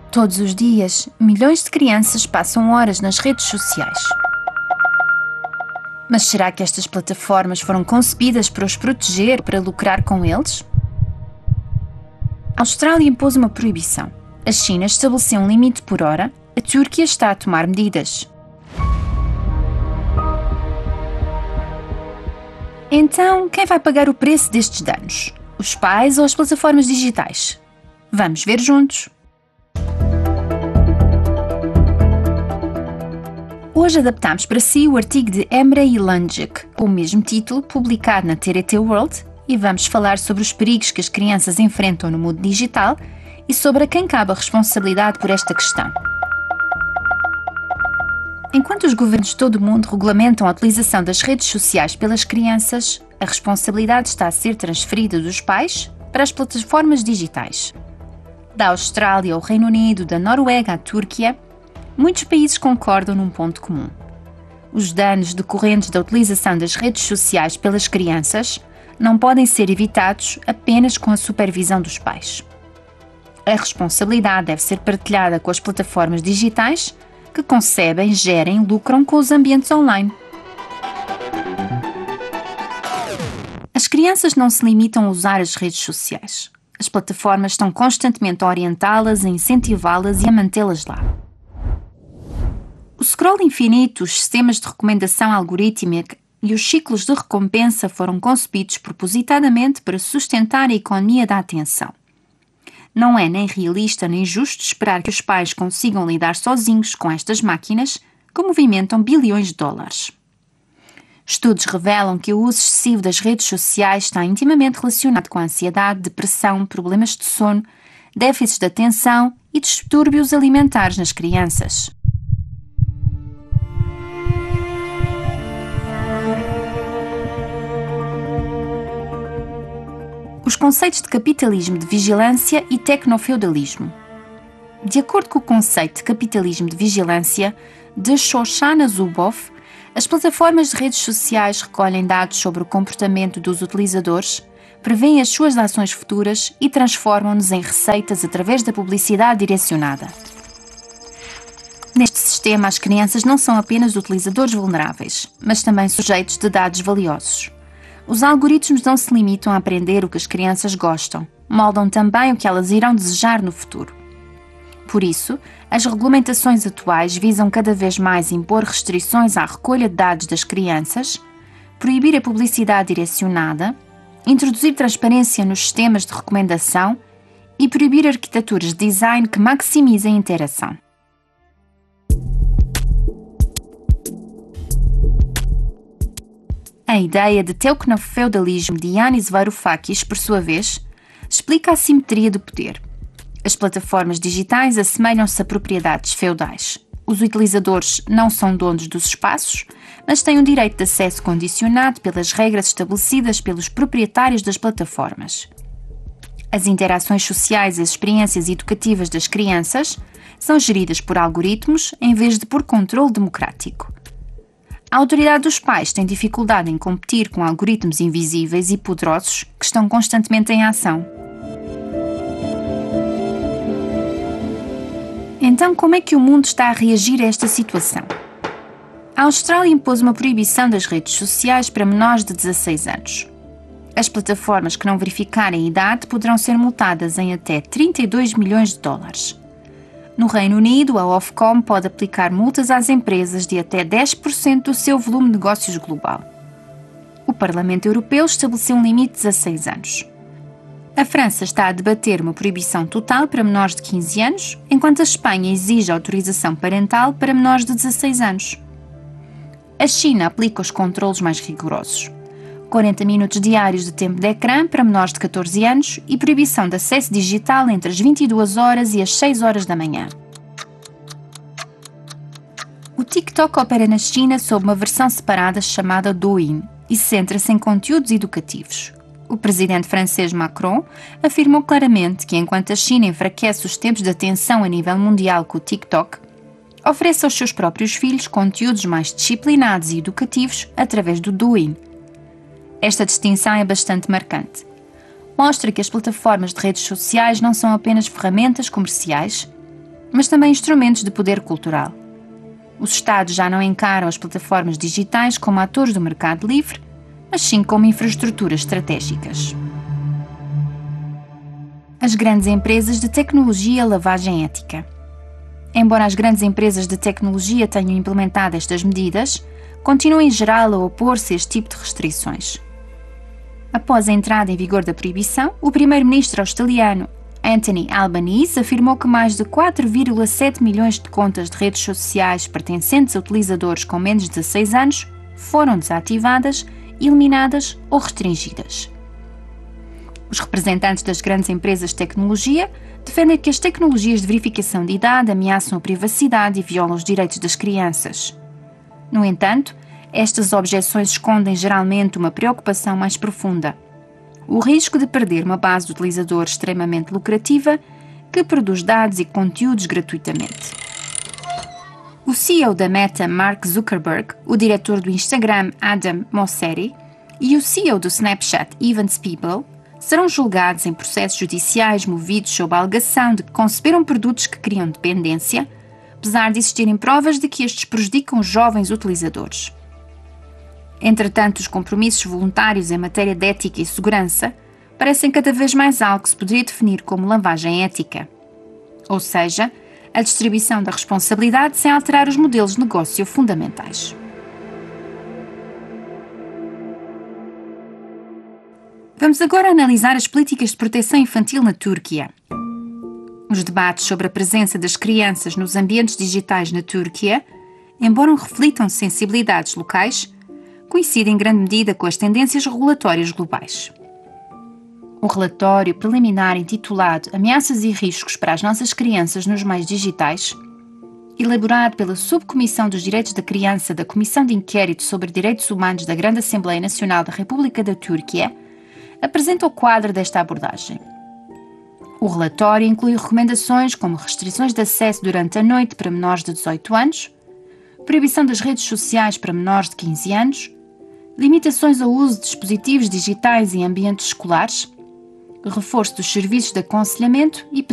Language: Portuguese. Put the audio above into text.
Todos os dias, milhões de crianças passam horas nas redes sociais. Mas será que estas plataformas foram concebidas para os proteger ou para lucrar com eles? A Austrália impôs uma proibição. A China estabeleceu um limite por hora. A Turquia está a tomar medidas. Então, quem vai pagar o preço destes danos? Os pais ou as plataformas digitais? Vamos ver juntos. Hoje adaptamos para si o artigo de Emre Ilanjic, com o mesmo título, publicado na TRT World, e vamos falar sobre os perigos que as crianças enfrentam no mundo digital e sobre a quem cabe a responsabilidade por esta questão. Enquanto os governos de todo o mundo regulamentam a utilização das redes sociais pelas crianças, a responsabilidade está a ser transferida dos pais para as plataformas digitais. Da Austrália ao Reino Unido, da Noruega à Turquia, muitos países concordam num ponto comum. Os danos decorrentes da utilização das redes sociais pelas crianças não podem ser evitados apenas com a supervisão dos pais. A responsabilidade deve ser partilhada com as plataformas digitais que concebem, gerem e lucram com os ambientes online. As crianças não se limitam a usar as redes sociais. As plataformas estão constantemente a orientá-las, a incentivá-las e a mantê-las lá. O scroll infinito, os sistemas de recomendação algorítmica e os ciclos de recompensa foram concebidos propositadamente para sustentar a economia da atenção. Não é nem realista nem justo esperar que os pais consigam lidar sozinhos com estas máquinas que movimentam bilhões de dólares. Estudos revelam que o uso excessivo das redes sociais está intimamente relacionado com a ansiedade, depressão, problemas de sono, déficits de atenção e distúrbios alimentares nas crianças. Os conceitos de capitalismo de vigilância e tecnofeudalismo. De acordo com o conceito de capitalismo de vigilância de Shoshana Zuboff, as plataformas de redes sociais recolhem dados sobre o comportamento dos utilizadores, prevêem as suas ações futuras e transformam-nos em receitas através da publicidade direcionada. Neste sistema, as crianças não são apenas utilizadores vulneráveis, mas também sujeitos de dados valiosos. Os algoritmos não se limitam a aprender o que as crianças gostam, moldam também o que elas irão desejar no futuro. Por isso, as regulamentações atuais visam cada vez mais impor restrições à recolha de dados das crianças, proibir a publicidade direcionada, introduzir transparência nos sistemas de recomendação e proibir arquiteturas de design que maximizem a interação. A ideia de tecnofeudalismo de Yanis Varoufakis, por sua vez, explica a assimetria do poder. As plataformas digitais assemelham-se a propriedades feudais. Os utilizadores não são donos dos espaços, mas têm um direito de acesso condicionado pelas regras estabelecidas pelos proprietários das plataformas. As interações sociais e as experiências educativas das crianças são geridas por algoritmos em vez de por controle democrático. A autoridade dos pais tem dificuldade em competir com algoritmos invisíveis e poderosos que estão constantemente em ação. Então, como é que o mundo está a reagir a esta situação? A Austrália impôs uma proibição das redes sociais para menores de 16 anos. As plataformas que não verificarem a idade poderão ser multadas em até 32 milhões de dólares. No Reino Unido, a Ofcom pode aplicar multas às empresas de até 10% do seu volume de negócios global. O Parlamento Europeu estabeleceu um limite de 16 anos. A França está a debater uma proibição total para menores de 15 anos, enquanto a Espanha exige autorização parental para menores de 16 anos. A China aplica os controlos mais rigorosos. 40 minutos diários de tempo de ecrã para menores de 14 anos e proibição de acesso digital entre as 22 horas e as 6 horas da manhã. O TikTok opera na China sob uma versão separada chamada Douyin e centra-se em conteúdos educativos. O presidente francês Macron afirmou claramente que enquanto a China enfraquece os tempos de atenção a nível mundial com o TikTok, oferece aos seus próprios filhos conteúdos mais disciplinados e educativos através do Douyin. Esta distinção é bastante marcante. Mostra que as plataformas de redes sociais não são apenas ferramentas comerciais, mas também instrumentos de poder cultural. Os Estados já não encaram as plataformas digitais como atores do mercado livre, mas sim como infraestruturas estratégicas. As grandes empresas de tecnologia e lavagem ética. Embora as grandes empresas de tecnologia tenham implementado estas medidas, continuam em geral a opor-se a este tipo de restrições. Após a entrada em vigor da proibição, o primeiro-ministro australiano Anthony Albanese afirmou que mais de 4,7 milhões de contas de redes sociais pertencentes a utilizadores com menos de 16 anos foram desativadas, eliminadas ou restringidas. Os representantes das grandes empresas de tecnologia defendem que as tecnologias de verificação de idade ameaçam a privacidade e violam os direitos das crianças. No entanto, estas objeções escondem geralmente uma preocupação mais profunda: o risco de perder uma base de utilizadores extremamente lucrativa que produz dados e conteúdos gratuitamente. O CEO da Meta, Mark Zuckerberg, o diretor do Instagram, Adam Mosseri, e o CEO do Snapchat, Evan Spiegel, serão julgados em processos judiciais movidos sob a alegação de que conceberam produtos que criam dependência, apesar de existirem provas de que estes prejudicam os jovens utilizadores. Entretanto, os compromissos voluntários em matéria de ética e segurança parecem cada vez mais algo que se poderia definir como lavagem ética. Ou seja, a distribuição da responsabilidade sem alterar os modelos de negócio fundamentais. Vamos agora analisar as políticas de proteção infantil na Turquia. Os debates sobre a presença das crianças nos ambientes digitais na Turquia, embora reflitam sensibilidades locais, coincidem em grande medida com as tendências regulatórias globais. O relatório preliminar intitulado Ameaças e Riscos para as Nossas Crianças nos Meios Digitais, elaborado pela Subcomissão dos Direitos da Criança da Comissão de Inquérito sobre Direitos Humanos da Grande Assembleia Nacional da República da Turquia, apresenta o quadro desta abordagem. O relatório inclui recomendações como restrições de acesso durante a noite para menores de 18 anos, proibição das redes sociais para menores de 15 anos, limitações ao uso de dispositivos digitais em ambientes escolares, reforço dos serviços de aconselhamento e